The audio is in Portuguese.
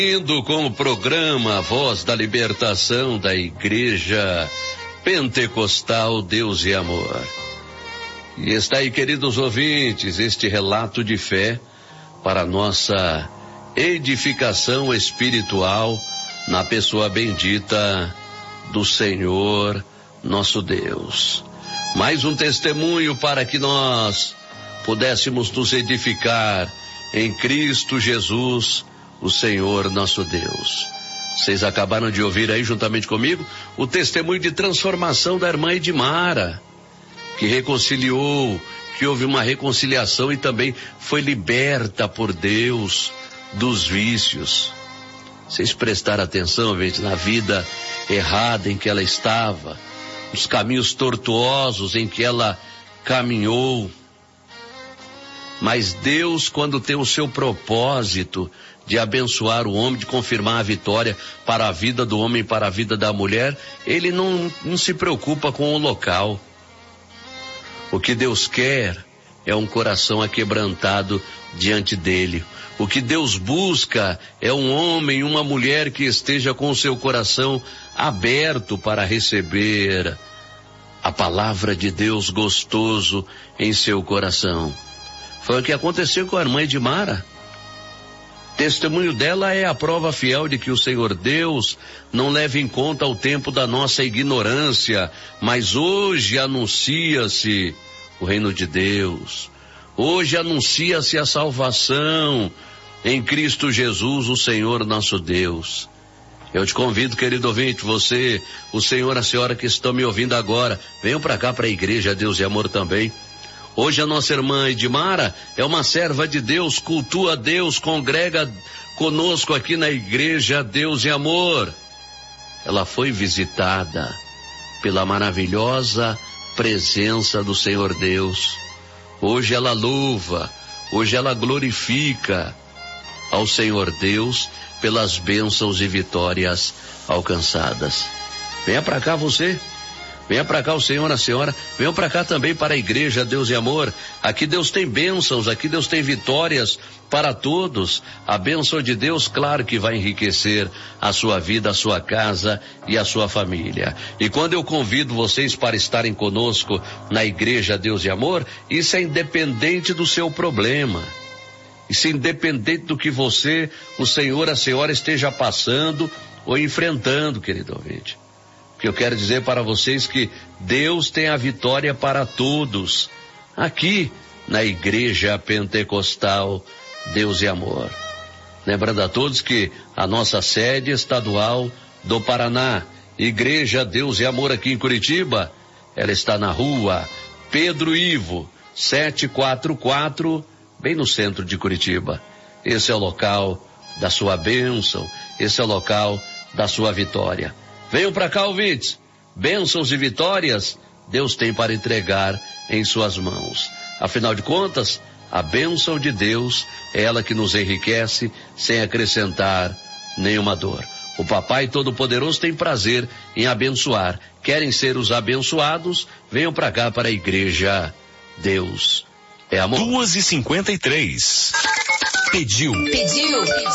Indo com o programa Voz da Libertação da Igreja Pentecostal Deus e Amor. E está aí, queridos ouvintes, este relato de fé para nossa edificação espiritual na pessoa bendita do Senhor nosso Deus. Mais um testemunho para que nós pudéssemos nos edificar em Cristo Jesus, o Senhor nosso Deus. Vocês acabaram de ouvir aí juntamente comigo o testemunho de transformação da irmã Edmara, que reconciliou, que houve uma reconciliação e também foi liberta por Deus dos vícios. Vocês prestaram atenção, gente, na vida errada em que ela estava, os caminhos tortuosos em que ela caminhou. Mas Deus, quando tem o seu propósito de abençoar o homem, de confirmar a vitória para a vida do homem, para a vida da mulher, ele não se preocupa com o local. O que Deus quer é um coração aquebrantado diante dele. O que Deus busca é um homem, uma mulher que esteja com o seu coração aberto para receber a palavra de Deus gostoso em seu coração. Foi o que aconteceu com a irmã Edmara. Testemunho dela é a prova fiel de que o Senhor Deus não leva em conta o tempo da nossa ignorância, mas hoje anuncia-se o reino de Deus. Hoje anuncia-se a salvação em Cristo Jesus, o Senhor nosso Deus. Eu te convido, querido ouvinte, você, o senhor, a senhora que estão me ouvindo agora, venham para cá, para a Igreja Deus e Amor também. Hoje a nossa irmã Edmara é uma serva de Deus, cultua Deus, congrega conosco aqui na Igreja Deus e Amor. Ela foi visitada pela maravilhosa presença do Senhor Deus. Hoje ela louva, hoje ela glorifica ao Senhor Deus pelas bênçãos e vitórias alcançadas. Venha para cá você. Venha para cá o senhor, a senhora, venham para cá também para a Igreja Deus e Amor. Aqui Deus tem bênçãos, aqui Deus tem vitórias para todos. A bênção de Deus, claro que vai enriquecer a sua vida, a sua casa e a sua família. E quando eu convido vocês para estarem conosco na Igreja Deus e Amor, isso é independente do seu problema. Isso é independente do que você, o senhor, a senhora esteja passando ou enfrentando, querido ouvinte. Que eu quero dizer para vocês que Deus tem a vitória para todos, aqui na Igreja Pentecostal Deus e Amor. Lembrando a todos que a nossa sede estadual do Paraná, Igreja Deus e Amor aqui em Curitiba, ela está na rua Pedro Ivo, 744, bem no centro de Curitiba. Esse é o local da sua bênção, esse é o local da sua vitória. Venham para cá, ouvintes. Bênçãos e vitórias Deus tem para entregar em suas mãos. Afinal de contas, a bênção de Deus é ela que nos enriquece sem acrescentar nenhuma dor. O Papai Todo-Poderoso tem prazer em abençoar. Querem ser os abençoados? Venham para cá, para a Igreja Deus é Amor. 2h53. Pediu.